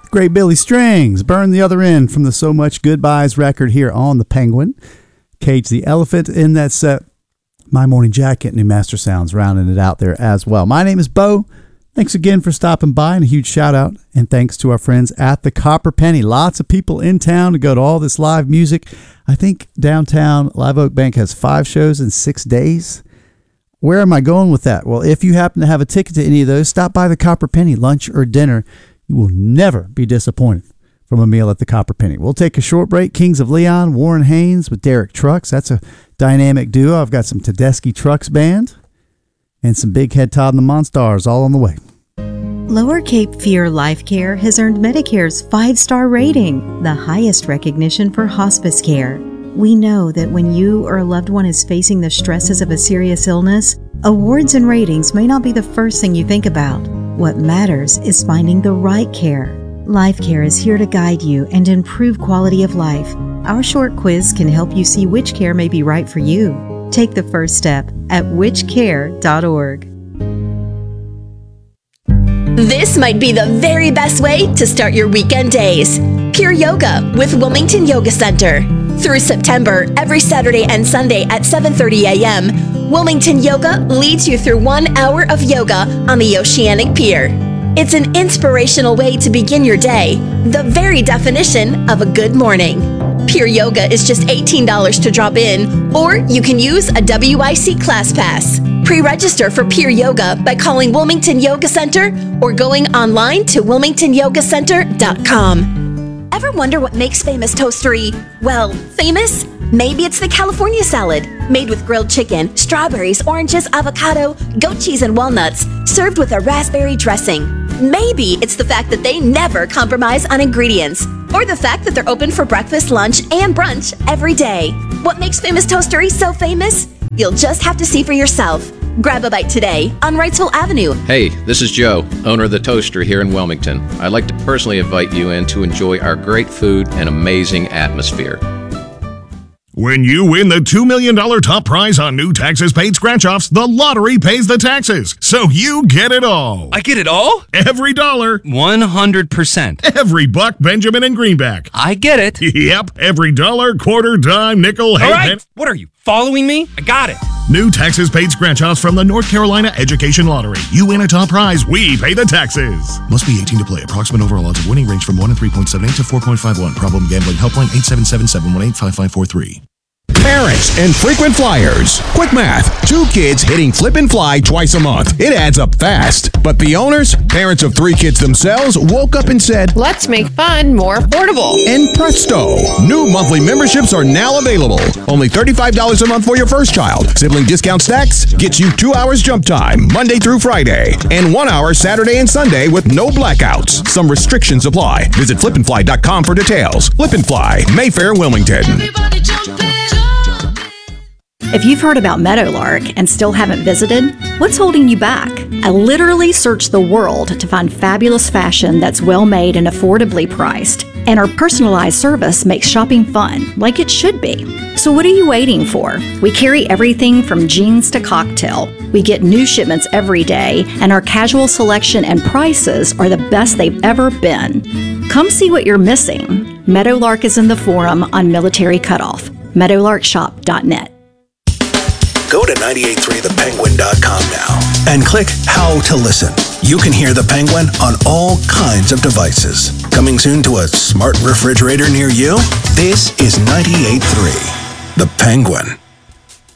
Great Billy Strings, Burn the Other End from the So Much Goodbyes record here on The Penguin. Cage the Elephant in that set. My Morning Jacket, New Master Sounds rounding it out there as well. My name is Bo. Thanks again for stopping by, and a huge shout out and thanks to our friends at the Copper Penny. Lots of people in town to go to all this live music. I think downtown Live Oak Bank has 5 shows in 6 days. Where am I going with that? Well, if you happen to have a ticket to any of those, stop by the Copper Penny, lunch or dinner. You will never be disappointed from a meal at the Copper Penny. We'll take a short break. Kings of Leon, Warren Haynes with Derek Trucks. That's a dynamic duo. I've got some Tedeschi Trucks Band and some Big Head Todd and the Monstars all on the way. Lower Cape Fear Life Care has earned Medicare's 5-star rating, the highest recognition for hospice care. We know that when you or a loved one is facing the stresses of a serious illness, awards and ratings may not be the first thing you think about. What matters is finding the right care. Life Care is here to guide you and improve quality of life. Our short quiz can help you see which care may be right for you. Take the first step at whichcare.org. This might be the very best way to start your weekend days. Pure Yoga with Wilmington Yoga Center. Through September, every Saturday and Sunday at 7:30 a.m., Wilmington Yoga leads you through 1 hour of yoga on the Oceanic Pier. It's an inspirational way to begin your day, the very definition of a good morning. Pure Yoga is just $18 to drop in, or you can use a WIC Class Pass. Pre-register for Pure Yoga by calling Wilmington Yoga Center or going online to wilmingtonyogacenter.com. Ever wonder what makes Famous Toastery, well, famous? Maybe it's the California salad, made with grilled chicken, strawberries, oranges, avocado, goat cheese, and walnuts, served with a raspberry dressing. Maybe it's the fact that they never compromise on ingredients, or the fact that they're open for breakfast, lunch, and brunch every day. What makes Famous Toastery so famous? You'll just have to see for yourself. Grab a bite today on Wrightsville Avenue. Hey, this is Joe, owner of The Toaster here in Wilmington. I'd like to personally invite you in to enjoy our great food and amazing atmosphere. When you win the $2 million top prize on new taxes paid scratch-offs, the lottery pays the taxes, so you get it all. I get it all? Every dollar. 100%. Every buck, Benjamin, and greenback. I get it. Yep, every dollar, quarter, dime, nickel, all right, what are you, following me? I got it. New taxes paid scratch-offs from the North Carolina Education Lottery. You win a top prize, we pay the taxes. Must be 18 to play. Approximate overall odds of winning range from 1 in 3.78 to 4.51. Problem gambling helpline 877-718-5543. Parents and frequent flyers. Quick math. 2 kids hitting flip and fly twice a month. It adds up fast. But the owners, parents of 3 kids themselves, woke up and said, let's make fun more affordable. And presto, new monthly memberships are now available. Only $35 a month for your first child. Sibling discount stacks gets you 2 hours jump time, Monday through Friday. And 1 hour Saturday and Sunday with no blackouts. Some restrictions apply. Visit flipandfly.com for details. Flip and Fly, Mayfair, Wilmington. If you've heard about Meadowlark and still haven't visited, what's holding you back? I literally searched the world to find fabulous fashion that's well made and affordably priced. And our personalized service makes shopping fun, like it should be. So what are you waiting for? We carry everything from jeans to cocktail. We get new shipments every day, and our casual selection and prices are the best they've ever been. Come see what you're missing. Meadowlark is in the Forum on Military Cutoff. meadowlarkshop.net. Go to 983thepenguin.com now and click How to Listen. You can hear The Penguin on all kinds of devices. Coming soon to a smart refrigerator near you? This is 98.3 The Penguin.